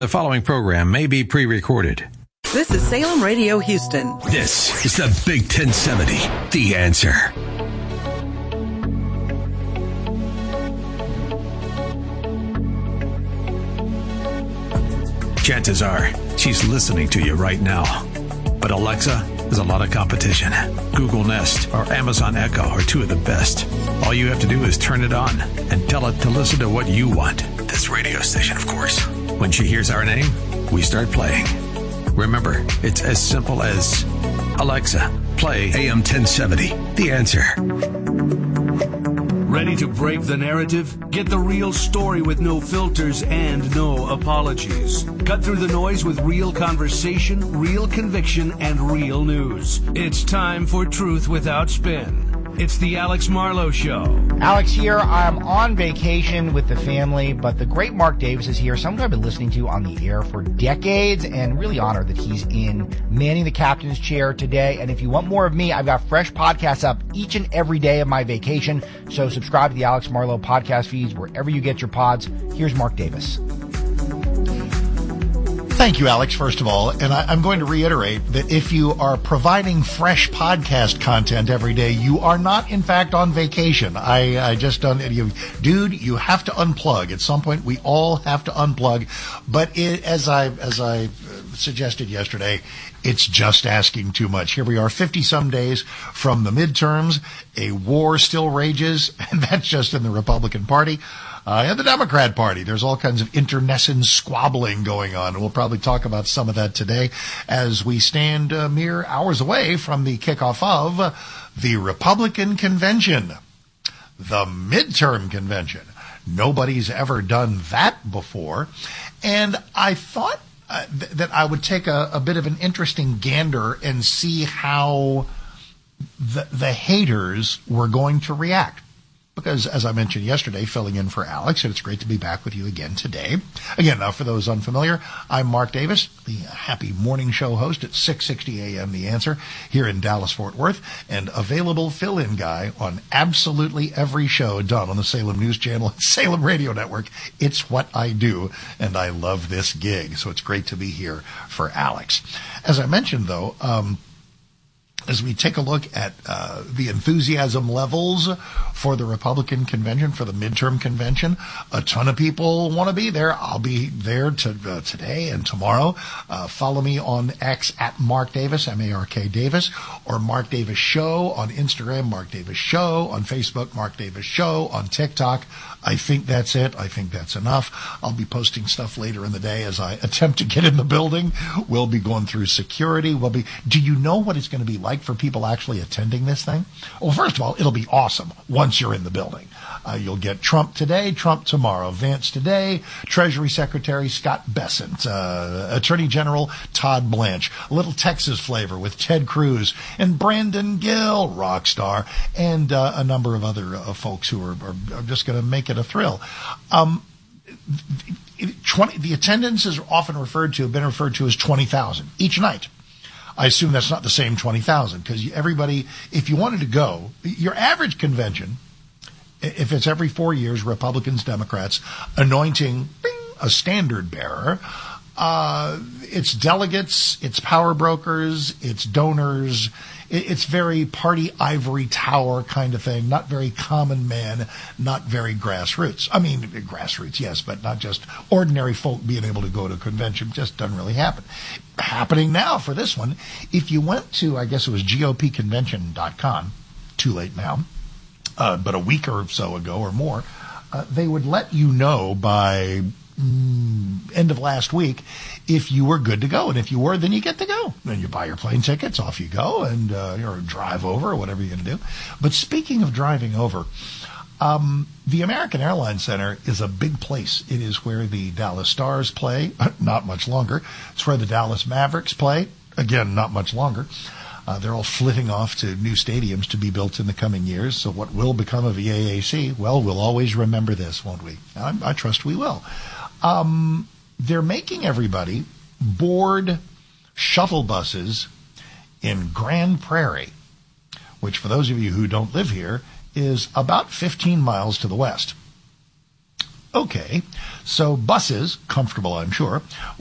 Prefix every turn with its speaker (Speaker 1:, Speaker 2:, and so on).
Speaker 1: The following program may be pre-recorded.
Speaker 2: This is Salem Radio Houston.
Speaker 3: This is the Big 1070, The Answer.
Speaker 1: Chances are she's listening to you right now. But Alexa, there's a lot of competition. Google Nest or Amazon Echo are two of the best. All you have to do is turn it on and tell it to listen to what you want. This radio station, of course. When she hears our name, we start playing. Remember, it's as simple as, Alexa, play AM 1070, The Answer.
Speaker 4: Ready to break the narrative? Get the real story with no filters and no apologies. Cut through the noise with real conversation, real conviction, and real news. It's time for Truth Without Spin. It's the Alex Marlowe Show.
Speaker 5: Alex here. I'm on vacation with the family, but the great Mark Davis is here, someone I've been listening to on the air for decades, and really honored that he's in manning the captain's chair today. And if you want more of me, I've got fresh podcasts up each and every day of my vacation. So subscribe to the Alex Marlowe podcast feeds wherever you get your pods. Here's Mark Davis.
Speaker 6: Thank you, Alex, first of all. And I'm going to reiterate that if you are providing fresh podcast content every day, you are not, in fact, on vacation. I just don't. Dude, you have to unplug. At some point, we all have to unplug. But as I suggested yesterday, it's just asking too much. Here we are, 50-some days from the midterms. A war still rages, and that's just in the Republican Party. And the Democrat Party, there's all kinds of internecine squabbling going on. We'll probably talk about some of that today as we stand mere hours away from the kickoff of the Republican Convention, the midterm convention. Nobody's ever done that before. And I thought that I would take a bit of an interesting gander and see how the haters were going to react. Because, as I mentioned yesterday, filling in for Alex, and it's great to be back with you again today. Again, now for those unfamiliar, I'm Mark Davis, the happy morning show host at 6:60 a.m. The Answer here in Dallas-Fort Worth, and available fill-in guy on absolutely every show done on the Salem News Channel and Salem Radio Network. It's what I do, and I love this gig, so it's great to be here for Alex. As I mentioned, though, as we take a look at the enthusiasm levels for the Republican convention, for the midterm convention, a ton of people want to be there. I'll be there today and tomorrow. Follow me on X at Mark Davis, M-A-R-K Davis, or Mark Davis Show on Instagram, Mark Davis Show on Facebook, Mark Davis Show on TikTok. I think that's it. I think that's enough. I'll be posting stuff later in the day as I attempt to get in the building. We'll be going through security. Do you know what it's going to be like for people actually attending this thing? Well, first of all, it'll be awesome once you're in the building. You'll get Trump today, Trump tomorrow, Vance today, Treasury Secretary Scott Bessent, Attorney General Todd Blanche, a little Texas flavor with Ted Cruz and Brandon Gill, rock star, and a number of other folks who are just going to make it a thrill. The attendance is often been referred to as 20,000 each night. I assume that's not the same 20,000 because everybody, if you wanted to go, your average convention, if it's every 4 years, Republicans, Democrats, anointing a standard bearer, it's delegates, it's power brokers, it's donors, it's very party ivory tower kind of thing, not very common man, not very grassroots. I mean, grassroots, yes, but not just ordinary folk being able to go to a convention. Just doesn't really happen. Happening now for this one, if you went to, I guess it was GOPconvention.com, too late now, but a week or so ago or more, they would let you know by end of last week if you were good to go. And if you were, then you get to go. Then you buy your plane tickets, off you go, and or drive over or whatever you're going to do. But speaking of driving over, the American Airlines Center is a big place. It is where the Dallas Stars play, not much longer. It's where the Dallas Mavericks play, again, not much longer. They're all flitting off to new stadiums to be built in the coming years. So what will become of the AAC? Well, we'll always remember this, won't we? I trust we will. They're making everybody board shuttle buses in Grand Prairie, which for those of you who don't live here is about 15 miles to the west. Okay, so buses, comfortable I'm sure,